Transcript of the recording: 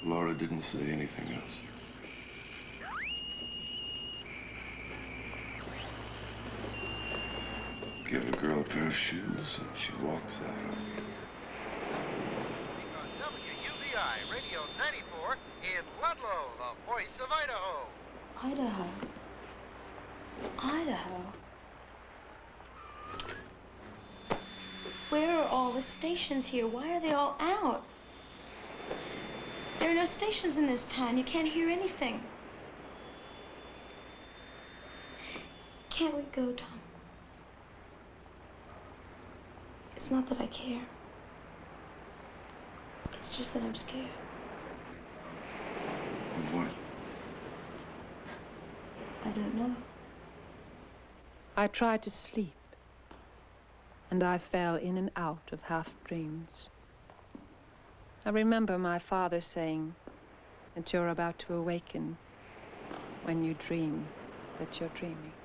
Laura didn't say anything else. Give a girl a pair of shoes and she walks out. WUBI Radio 94 in Ludlow, the voice of Idaho. Idaho. Idaho. Where are all the stations here? Why are they all out? There are no stations in this town. You can't hear anything. Can't we go, Tom? It's not that I care. It's just that I'm scared. Of what? I don't know. I tried to sleep, and I fell in and out of half dreams. I remember my father saying that you're about to awaken when you dream that you're dreaming.